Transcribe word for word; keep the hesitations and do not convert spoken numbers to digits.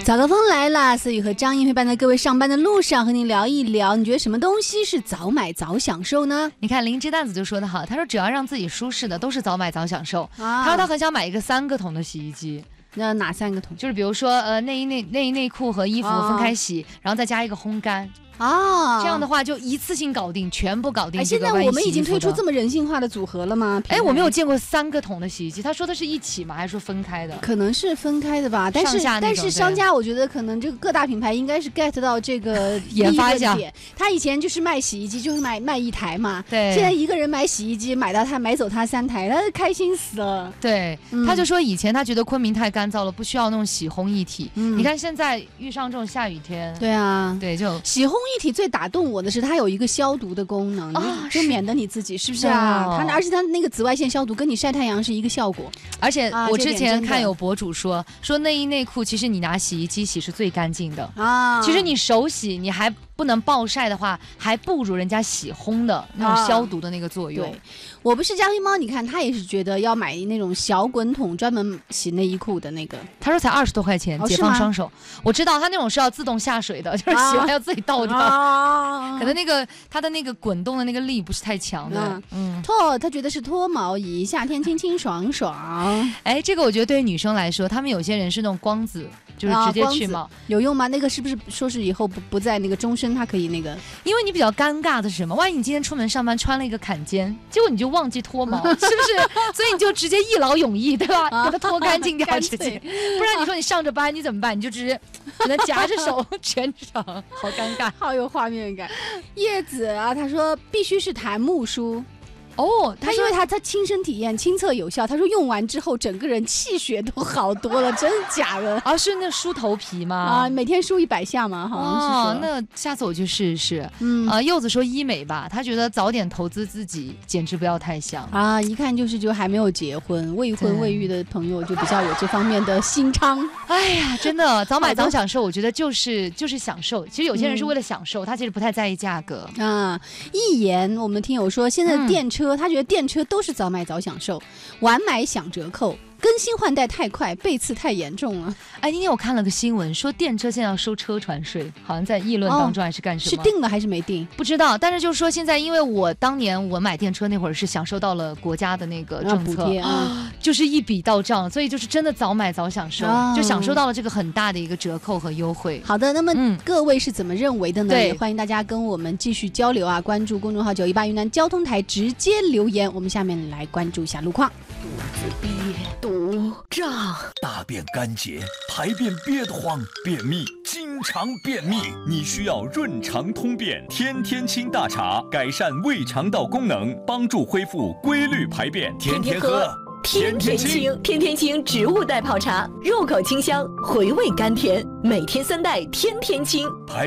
早高峰来了，思雨和张英会伴在各位上班的路上和您聊一聊，你觉得什么东西是早买早享受呢？ 你看灵芝蛋子就说得好，他说只要让自己舒适的都是早买早享受、 啊、 他说他很想买一个三个桶的洗衣机。 那哪三个桶？ 就是比如说呃内衣内内衣内裤和衣服分开洗、啊、然后再加一个烘干啊， 这样的话就一次性搞定，全部搞定、哎。 现在我们已经推出这么人性化的组合了吗？ 哎，我没有见过三个桶的洗衣机，他说的是一起吗？还是说分开的？ 可能是分开的吧，但是但是商家我觉得可能这个各大品牌应该是 get 到这个研发一下。 他以前就是卖洗衣机，就是卖卖一台嘛， 对。 现在一个人买洗衣机，买到他买走他三台，他开心死了。 对、嗯，他就说以前他觉得昆明太干燥了，不需要那种洗烘一体。嗯，你看现在遇上这种下雨天， 对啊， 对，就洗烘一体最打动我的是它有一个消毒的功能，哦、就, 就免得你自己是不是啊？哦、它而且它那个紫外线消毒跟你晒太阳是一个效果。 而且我之前看有博主说、啊、说内衣内裤其实你拿洗衣机洗是最干净的啊。其实你手洗你还不能暴晒的话，还不如人家洗烘的那种消毒的那个作用。 啊、对，我不是家黑猫，你看他也是觉得要买那种小滚筒专门洗内衣裤的那个。 他说才二十多块钱，哦、解放双手。我知道他那种是要自动下水的，就是洗完要自己倒掉。啊、可能那个他的那个滚动的那个力不是太强的。啊、 嗯，脱他觉得是脱毛仪，夏天清清爽爽。 哎，这个我觉得对于女生来说，她们有些人是那种光子。就是直接去毛、啊、 有用吗？那个是不是说是以后不不在那个终身，它可以那个？ 因为你比较尴尬的是什么？万一你今天出门上班穿了一个坎肩，结果你就忘记脱毛，是不是？所以你就直接一劳永逸，对吧？啊、给它脱干净掉直接，不然你说你上着班你怎么办？你就直接只能夹着手全场，好尴尬， 好有画面感。叶子啊，他说必须是檀木梳。 哦， 他因为他他亲身体验，亲测有效。他说用完之后，整个人气血都好多了，真的假的？ 啊，是那梳头皮吗？ 啊，每天梳一百下吗？好像是说。 哦，那下次我去试试。嗯，啊，柚子说医美吧，他觉得早点投资自己，简直不要太想啊！一看就是就还没有结婚、未婚未育的朋友，就比较有这方面的心昌。 哎呀，真的早买早享受，我觉得就是就是享受。其实有些人是为了享受，嗯、他其实不太在意价格啊。一言，我们听友说，现在的电车。嗯他觉得电车都是早买早享受，晚买享折扣，更新换代太快，背刺太严重了。 哎，今天我看了个新闻，说电车现在要收车船税，好像在议论当中还是干什么？ 哦、是定了还是没定？ 不知道。但是就是说现在，因为我当年我买电车那会儿是享受到了国家的那个政策， 啊补贴啊、 就是一笔到账，所以就是真的早买早享受，啊、就享受到了这个很大的一个折扣和优惠。 好的，那么、嗯、各位是怎么认为的呢？也欢迎大家跟我们继续交流啊！关注公众号九一八云南交通台，直接留言。我们下面来关注一下路况。 肚子憋堵胀，大便干结，排便憋得慌，便秘，经常便秘，你需要润肠通便天天清大茶，改善胃肠道功能，帮助恢复规律排便，天天喝天天清。天天清植物代泡茶，入口清香，回味甘甜，每天三袋天天清。